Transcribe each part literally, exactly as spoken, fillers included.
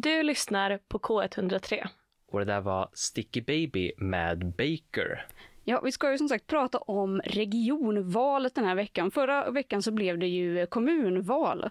Du lyssnar på K ett noll tre. Och det där var Sticky Baby med Baker. Ja, vi ska ju som sagt prata om regionvalet den här veckan. Förra veckan så blev det ju kommunval.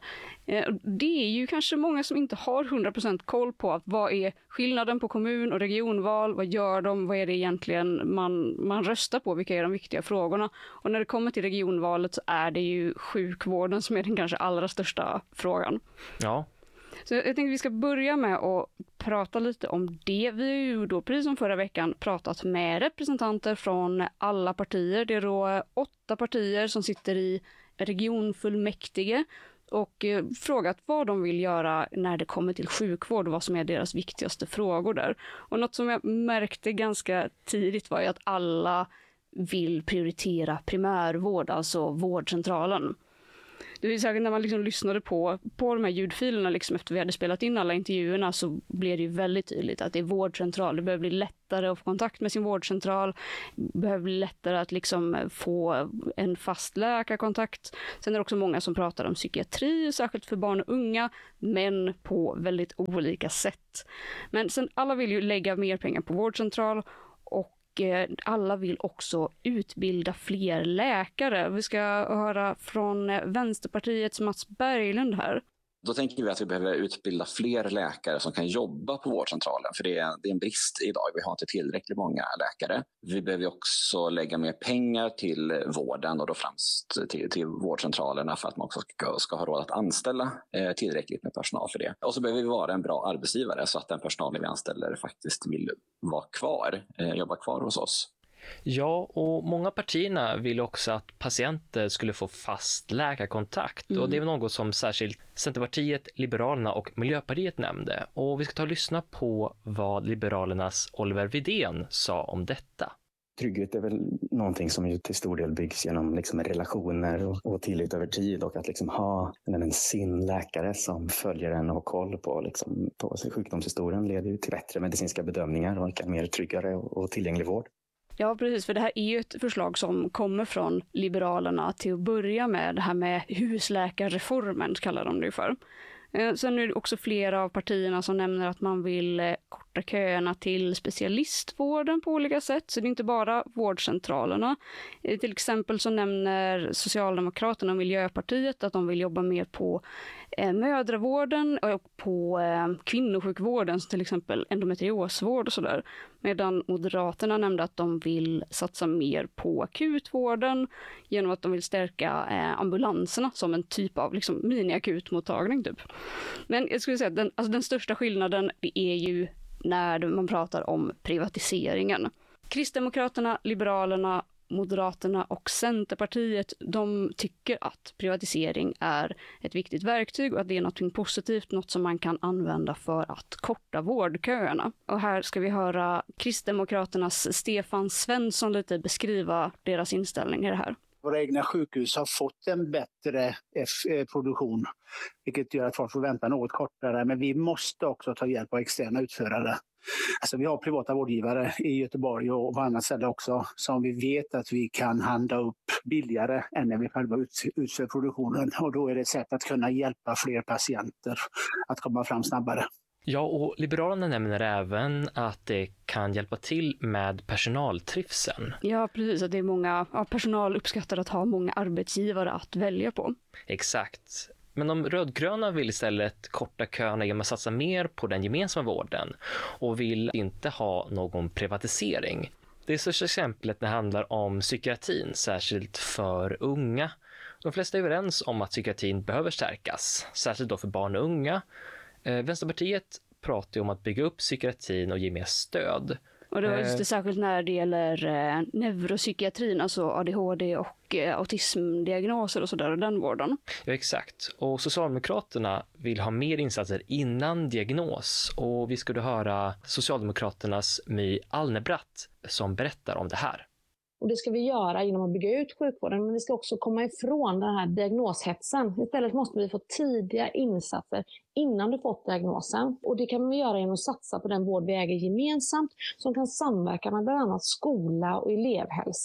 Det är ju kanske många som inte har hundra procent koll på att vad är skillnaden på kommun- och regionval, vad gör de, vad är det egentligen man, man röstar på, vilka är de viktiga frågorna. Och när det kommer till regionvalet så är det ju sjukvården som är den kanske allra största frågan. Ja. Så jag tänkte vi ska börja med att prata lite om det. Vi har ju då, precis som förra veckan, pratat med representanter från alla partier. Det är då åtta partier som sitter i regionfullmäktige och frågat vad de vill göra när det kommer till sjukvård och vad som är deras viktigaste frågor där. Och något som jag märkte ganska tidigt var ju att alla vill prioritera primärvård, alltså vårdcentralen. Det är säkert när man liksom lyssnade på, på de här ljudfilerna liksom efter vi hade spelat in alla intervjuerna, så blev det ju väldigt tydligt att det är vårdcentral. Det behöver bli lättare att få kontakt med sin vårdcentral. Det behöver bli lättare att liksom få en fast läkarkontakt. Sen är det också många som pratar om psykiatri, särskilt för barn och unga, men på väldigt olika sätt. Men sen alla vill ju lägga mer pengar på vårdcentral, och alla vill också utbilda fler läkare. Vi ska höra från Vänsterpartiets Mats Berglund här. Då tänker vi att vi behöver utbilda fler läkare som kan jobba på vårdcentralen. För det är, det är en brist idag. Vi har inte tillräckligt många läkare. Vi behöver också lägga mer pengar till vården och då främst till, till vårdcentralerna för att man också ska, ska ha råd att anställa eh, tillräckligt med personal för det. Och så behöver vi vara en bra arbetsgivare så att den personal vi anställer faktiskt vill vara kvar, eh, jobba kvar hos oss. Ja, och många partierna vill också att patienter skulle få fast läkarkontakt. Mm. Och det är något som särskilt Centerpartiet, Liberalerna och Miljöpartiet nämnde. Och vi ska ta och lyssna på vad Liberalernas Oliver Widén sa om detta. Trygghet är väl någonting som ju till stor del byggs genom liksom relationer och, och tillit över tid, och att liksom ha en sin läkare som följer en och har koll på, liksom, på sjukdomshistorien leder ju till bättre medicinska bedömningar och en mer tryggare och, och tillgänglig vård. Ja, precis, för det här är ju ett förslag som kommer från Liberalerna till att börja med. Det här med husläkarreformen kallar de det för. Sen är det också flera av partierna som nämner att man vill korta köerna till specialistvården på olika sätt. Så det är inte bara vårdcentralerna. Till exempel så nämner Socialdemokraterna och Miljöpartiet att de vill jobba mer på mödravården och på kvinnosjukvården, till exempel endometriosvård och sådär. Medan Moderaterna nämnde att de vill satsa mer på akutvården genom att de vill stärka ambulanserna som en typ av liksom mini-akutmottagning typ. Men jag skulle säga att den, alltså den största skillnaden det är ju när man pratar om privatiseringen. Kristdemokraterna, Liberalerna, Moderaterna och Centerpartiet, de tycker att privatisering är ett viktigt verktyg och att det är något positivt, något som man kan använda för att korta vårdköerna. Och här ska vi höra Kristdemokraternas Stefan Svensson lite beskriva deras inställning i det här. Våra egna sjukhus har fått en bättre produktion, vilket gör att folk får vänta något kortare. Men vi måste också ta hjälp av externa utförare. Alltså vi har privata vårdgivare i Göteborg och på andra ställen också som vi vet att vi kan handla upp billigare än när vi själva utför produktionen. Och då är det ett sätt att kunna hjälpa fler patienter att komma fram snabbare. Ja, och Liberalerna nämner även att det kan hjälpa till med personaltrivseln. Ja, precis. Att det är många, ja, personal uppskattar att ha många arbetsgivare att välja på. Exakt. Men de rödgröna vill istället korta köerna genom att satsa mer på den gemensamma vården och vill inte ha någon privatisering. Det största exemplet det handlar om psykiatrin, särskilt för unga. De flesta är överens om att psykiatrin behöver stärkas, särskilt då för barn och unga. Eh, Vänsterpartiet pratar om att bygga upp psykiatrin och ge mer stöd. Och det var just det, särskilt när det gäller eh, neuropsykiatrin, alltså A D H D och eh, autismdiagnoser och sådär, och den vården. Ja, exakt. Och Socialdemokraterna vill ha mer insatser innan diagnos. Och vi skulle höra Socialdemokraternas My Alnebratt som berättar om det här. Och det ska vi göra genom att bygga ut sjukvården, men vi ska också komma ifrån den här diagnoshetsen. Istället måste vi få tidiga insatser innan du fått diagnosen. Och det kan vi göra genom att satsa på den vård vi äger gemensamt som kan samverka med bland annat skola och elevhälsa.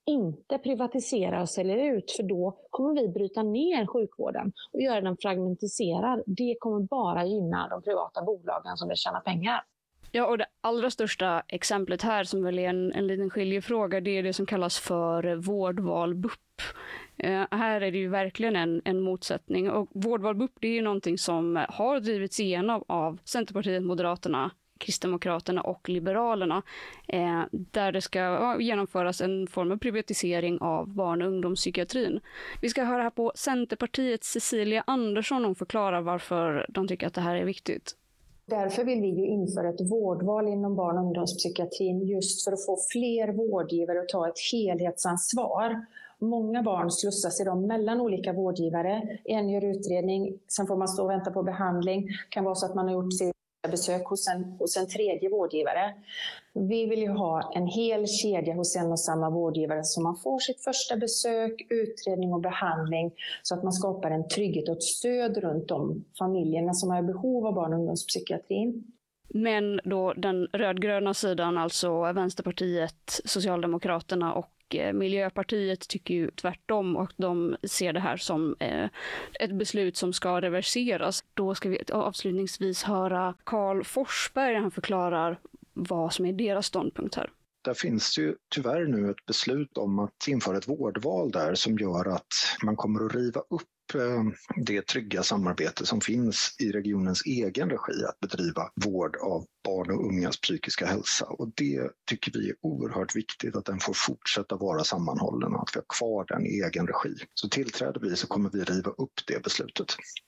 inte privatisera och sälja ut, för då kommer vi bryta ner sjukvården och göra den fragmentiserad. Det kommer bara gynna de privata bolagen som vill tjäna pengar. Ja, och det allra största exemplet här som väl är en, en liten skiljefråga, det är det som kallas för vårdval B U P. Eh, här är det ju verkligen en, en motsättning. Och vårdval B U P, det är ju någonting som har drivits igenom av Centerpartiet, Moderaterna, Kristdemokraterna och Liberalerna, eh, där det ska ja, genomföras en form av privatisering av barn- och ungdomspsykiatrin. Vi ska höra här på Centerpartiets Cecilia Andersson och förklara varför de tycker att det här är viktigt. Därför vill vi ju införa ett vårdval inom barn- och ungdomspsykiatrin just för att få fler vårdgivare att ta ett helhetsansvar. Många barn slussas idag mellan olika vårdgivare. En gör utredning, sen får man stå och vänta på behandling. Det kan vara så att man har gjort sitt besök hos en, hos en tredje vårdgivare. Vi vill ju ha en hel kedja hos en och samma vårdgivare så man får sitt första besök, utredning och behandling så att man skapar en trygghet och ett stöd runt de familjerna som har behov av barn- och ungdomspsykiatrin. Men då den rödgröna sidan, alltså Vänsterpartiet, Socialdemokraterna och Miljöpartiet tycker ju tvärtom och de ser det här som eh, ett beslut som ska reverseras. Då ska vi avslutningsvis höra Karl Forsberg, han förklarar vad som är deras ståndpunkt här. Där finns ju tyvärr nu ett beslut om att införa ett vårdval där som gör att man kommer att riva upp det trygga samarbete som finns i regionens egen regi att bedriva vård av barn och ungas psykiska hälsa. Och det tycker vi är oerhört viktigt att den får fortsätta vara sammanhållen och att vi har kvar den i egen regi. Så tillträder vi så kommer vi riva upp det beslutet.